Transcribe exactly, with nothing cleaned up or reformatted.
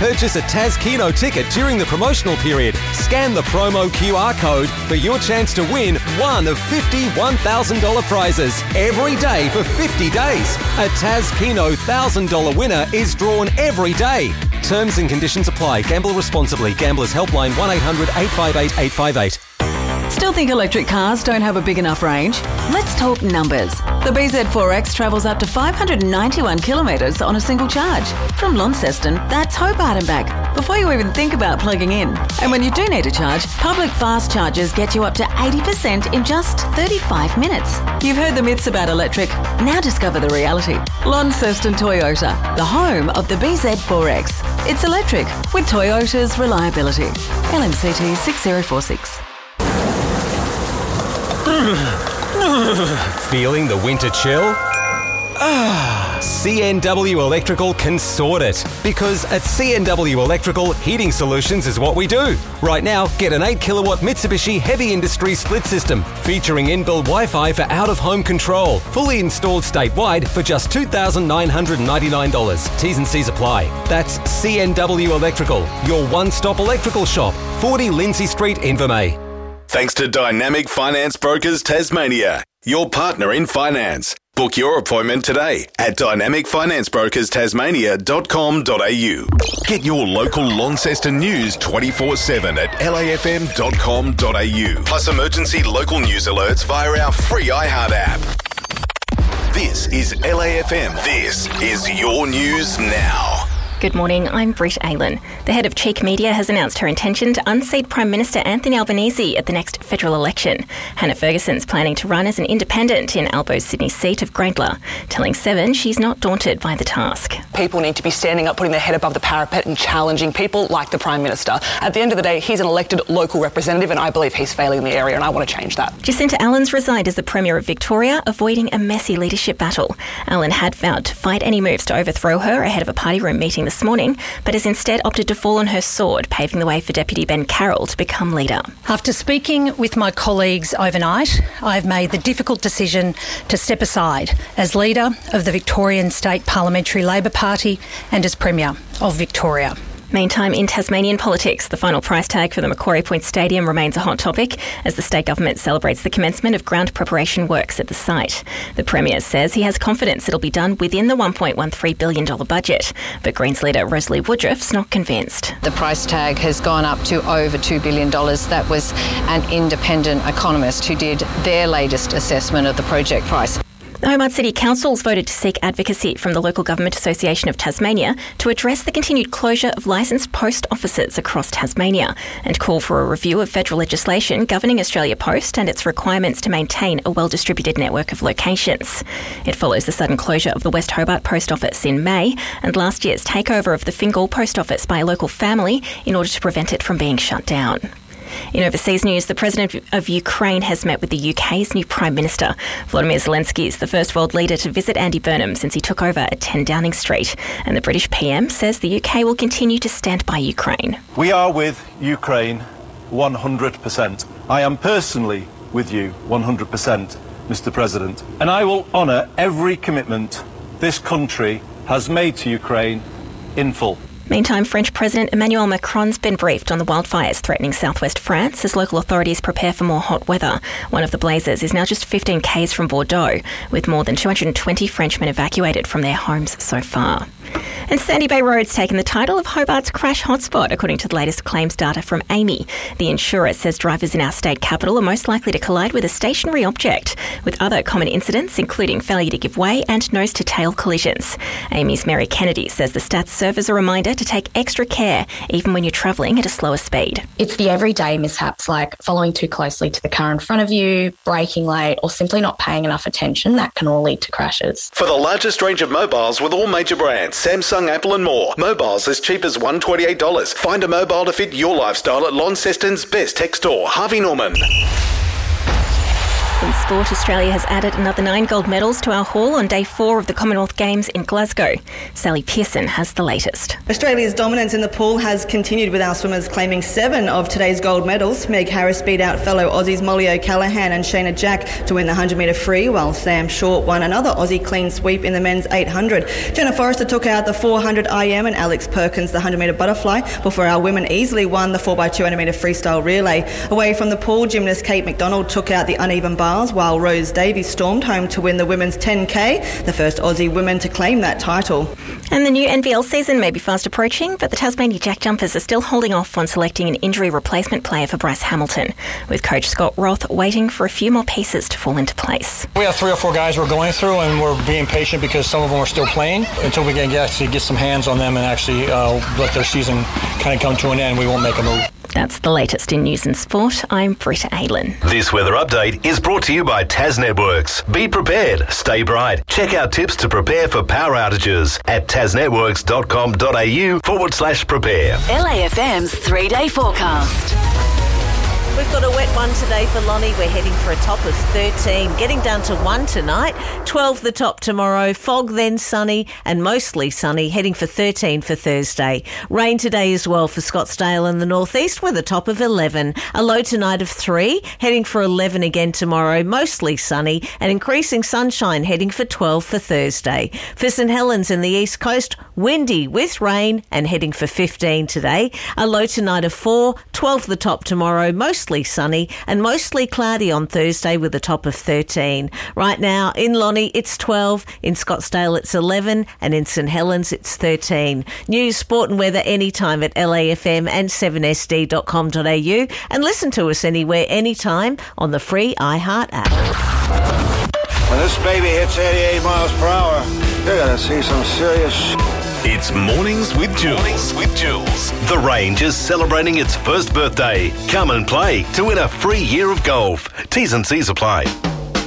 Purchase a Taz Keno ticket during the promotional period. Scan the promo Q R code for your chance to win one of fifty one thousand dollars prizes every day for fifty days. A Taz Keno one thousand dollars winner is drawn every day. Terms and conditions apply. Gamble responsibly. Gamblers Helpline one eight hundred eight five eight eight five eight. Still think electric cars don't have a big enough range? Let's talk numbers. The B Z four X travels up to five hundred ninety-one kilometres on a single charge. From Launceston, that's Hobart and back, before you even think about plugging in. And when you do need to charge, public fast chargers get you up to eighty percent in just thirty-five minutes. You've heard the myths about electric. Now discover the reality. Launceston Toyota, the home of the B Z four X. It's electric with Toyota's reliability. L M C T six zero four six. Feeling the winter chill? Ah, C N W Electrical can sort it. Because at C N W Electrical, heating solutions is what we do. Right now, get an eight kilowatt Mitsubishi Heavy Industry split system featuring inbuilt Wi-Fi for out-of-home control. Fully installed statewide for just two thousand nine hundred ninety-nine dollars. T's and C's apply. That's C N W Electrical, your one-stop electrical shop. forty Lindsay Street, Invermay. Thanks to Dynamic Finance Brokers Tasmania, your partner in finance. Book your appointment today at dynamic finance brokers tasmania dot com dot a u. Get your local Launceston news twenty-four seven at l a f m dot com dot a u. Plus emergency local news alerts via our free iHeart app. This is L A F M. This is your news now. Good morning, I'm Britt Aylan. The head of Cheek Media has announced her intention to unseat Prime Minister Anthony Albanese at the next federal election. Hannah Ferguson's planning to run as an independent in Albo's Sydney seat of Grayndler, telling Seven she's not daunted by the task. People need to be standing up, putting their head above the parapet and challenging people like the Prime Minister. At the end of the day, he's an elected local representative and I believe he's failing in the area and I want to change that. Jacinta Allen's resigned as the Premier of Victoria, avoiding a messy leadership battle. Allen had vowed to fight any moves to overthrow her ahead of a party room meeting this morning, but has instead opted to fall on her sword, paving the way for Deputy Ben Carroll to become leader. After speaking with my colleagues overnight, I've made the difficult decision to step aside as leader of the Victorian State Parliamentary Labor Party and as Premier of Victoria. Meantime, in Tasmanian politics, the final price tag for the Macquarie Point Stadium remains a hot topic as the state government celebrates the commencement of ground preparation works at the site. The Premier says he has confidence it'll be done within the one point one three billion dollars budget, but Greens leader Rosalie Woodruff's not convinced. The price tag has gone up to over two billion dollars. That was an independent economist who did their latest assessment of the project price. The Hobart City Council's voted to seek advocacy from the Local Government Association of Tasmania to address the continued closure of licensed post offices across Tasmania and call for a review of federal legislation governing Australia Post and its requirements to maintain a well-distributed network of locations. It follows the sudden closure of the West Hobart Post Office in May and last year's takeover of the Fingal Post Office by a local family in order to prevent it from being shut down. In overseas news, the President of Ukraine has met with the U K's new Prime Minister. Volodymyr Zelensky is the first world leader to visit Andy Burnham since he took over at ten Downing Street. And the British P M says the U K will continue to stand by Ukraine. We are with Ukraine one hundred percent. I am personally with you one hundred percent, Mister President. And I will honour every commitment this country has made to Ukraine in full. Meantime, French President Emmanuel Macron's been briefed on the wildfires threatening southwest France as local authorities prepare for more hot weather. One of the blazes is now just fifteen kays from Bordeaux, with more than two hundred twenty Frenchmen evacuated from their homes so far. And Sandy Bay Road's taken the title of Hobart's crash hotspot, according to the latest claims data from A M I. The insurer says drivers in our state capital are most likely to collide with a stationary object, with other common incidents including failure to give way and nose-to-tail collisions. A M I's Mary Kennedy says the stats serve as a reminder to take extra care, even when you're travelling at a slower speed. It's the everyday mishaps like following too closely to the car in front of you, braking late, or simply not paying enough attention that can all lead to crashes. For the largest range of mobiles with all major brands, Samsung, Apple and more. Mobiles as cheap as one hundred twenty-eight dollars. Find a mobile to fit your lifestyle at Launceston's best tech store, Harvey Norman. From sport, Australia has added another nine gold medals to our haul on day four of the Commonwealth Games in Glasgow. Sally Pearson has the latest. Australia's dominance in the pool has continued, with our swimmers claiming seven of today's gold medals. Meg Harris beat out fellow Aussies Molly O'Callaghan and Shayna Jack to win the one hundred metre free, while Sam Short won another Aussie clean sweep in the men's eight hundred. Jenna Forrester took out the four hundred I M and Alex Perkins the one hundred metre butterfly, before our women easily won the four by two hundred metre freestyle relay. Away from the pool, gymnast Kate McDonald took out the uneven bars, while Rose Davies stormed home to win the women's ten K, the first Aussie women to claim that title. And the new N V L season may be fast approaching, but the Tasmania Jack Jumpers are still holding off on selecting an injury replacement player for Bryce Hamilton, with coach Scott Roth waiting for a few more pieces to fall into place. We have three or four guys we're going through, and we're being patient because some of them are still playing. Until we can actually get some hands on them and actually uh, let their season kind of come to an end, we won't make a move. That's the latest in news and sport. I'm Britta Aylin. This weather update is brought to you by Tas Networks. Be prepared, stay bright. Check out tips to prepare for power outages at tasnetworks.com.au forward slash prepare. L A F M's three-day forecast. We've got a wet one today for Lonnie. We're heading for a top of thirteen, getting down to one tonight, twelve the top tomorrow, fog then sunny and mostly sunny, heading for thirteen for Thursday. Rain today as well for Scottsdale and the northeast with a top of eleven, a low tonight of three, heading for eleven again tomorrow, mostly sunny and increasing sunshine, heading for twelve for Thursday. For St Helens in the east coast, windy with rain and heading for fifteen today, a low tonight of four, twelve the top tomorrow, mostly Mostly sunny and mostly cloudy on Thursday with a top of thirteen. Right now in Lonnie it's twelve, in Scottsdale it's eleven and in St Helens it's thirteen. News, sport and weather anytime at L A F M and seven S D dot com dot A U, and listen to us anywhere, anytime on the free iHeart app. When this baby hits eighty-eight miles per hour, you're going to see some serious sh**. It's Mornings with Jules. Mornings with Jules. The Range is celebrating its first birthday. Come and play to win a free year of golf. T's and C's apply.